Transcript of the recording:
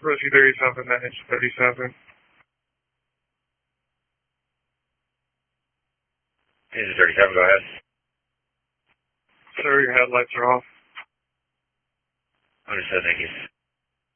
Rescue 37, NH37. Engine 37, go ahead. Sir, your headlights are off. Understood, thank you.